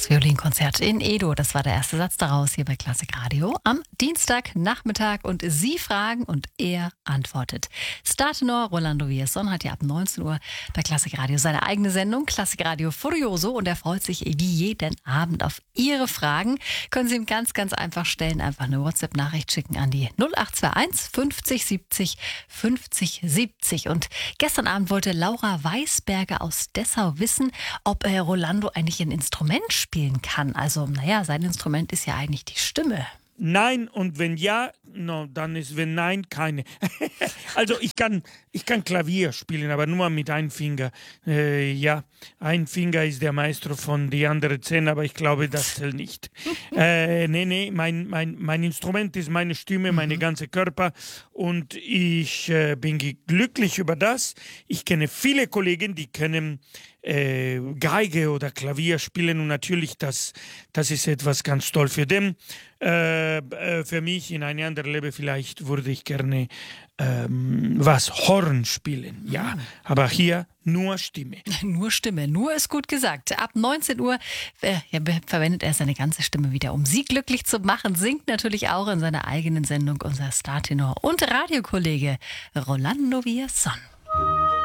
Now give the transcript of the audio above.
Weihnachtsviolinkonzert in Edo. Das war der erste Satz daraus hier bei Klassik Radio am Dienstagnachmittag. Und Sie fragen und er antwortet. Startenor Rolando Villazón hat ja ab 19 Uhr bei Klassik Radio seine eigene Sendung, Klassik Radio Furioso. Und er freut sich wie jeden Abend auf Ihre Fragen. Können Sie ihm ganz, ganz einfach stellen. Einfach eine WhatsApp-Nachricht schicken an die 0821 50 70 50 70. Und gestern Abend wollte Laura Weisberger aus Dessau wissen, ob Rolando eigentlich ein Instrument spielen kann. Also, sein Instrument ist ja eigentlich die Stimme. Nein, und wenn ja, dann ist, wenn nein, keine. Also ich kann Klavier spielen, aber nur mit einem Finger. Ein Finger ist der Maestro von die anderen 10, aber ich glaube, das zählt nicht. Mein Instrument ist meine Stimme, meine ganze Körper, und ich bin glücklich über das. Ich kenne viele Kollegen, die können Geige oder Klavier spielen, und natürlich, das ist etwas ganz toll für den. Für mich in einem anderen Leben vielleicht würde ich gerne Horn spielen, ja, aber hier nur Stimme. Nur Stimme, nur ist gut gesagt. Ab 19 Uhr verwendet er seine ganze Stimme wieder, um Sie glücklich zu machen. Singt natürlich auch in seiner eigenen Sendung unser Startenor und Radiokollege Rolando Villazón.